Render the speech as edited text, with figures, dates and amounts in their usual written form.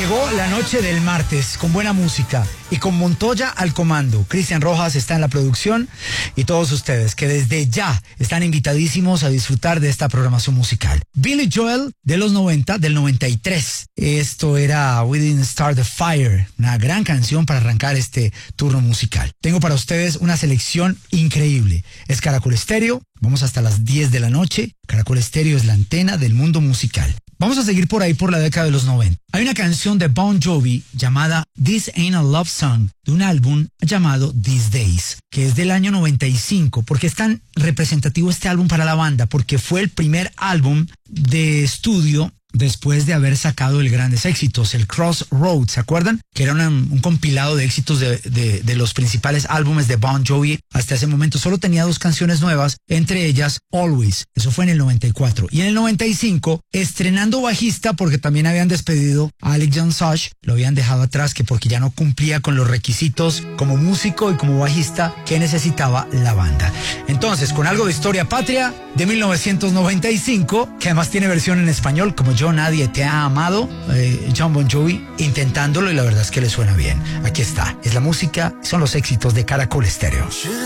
Llegó la noche del martes con buena música y con Montoya al comando. Cristian Rojas está en la producción y todos ustedes que desde ya están invitadísimos a disfrutar de esta programación musical. Billy Joel de los 90, del 93. Esto era We Didn't Start the Fire, una gran canción para arrancar este turno musical. Tengo para ustedes una selección increíble. Es Caracol Estéreo, vamos hasta las 10 de la noche. Caracol Estéreo es la antena del mundo musical. Vamos a seguir por ahí por la década de los 90. Hay una canción de Bon Jovi llamada This Ain't a Love Song, de un álbum llamado These Days, que es del año 95. ¿Por qué es tan representativo este álbum para la banda? Porque fue el primer álbum de estudio después de haber sacado el grandes éxitos, el Crossroads, ¿se acuerdan? Que era un compilado de éxitos de los principales álbumes de Bon Jovi hasta ese momento. Solo tenía 2 canciones nuevas, entre ellas Always. Eso fue en el 94. Y en el 95, estrenando bajista, porque también habían despedido a Alec John Such, lo habían dejado atrás, que porque ya no cumplía con los requisitos como músico y como bajista que necesitaba la banda. Entonces, con algo de historia patria de 1995, que además tiene versión en español, como Yo Nadie Te Ha Amado, John Bon Jovi intentándolo y la verdad es que le suena bien. Aquí está, es la música, son los éxitos de Caracol Estéreo.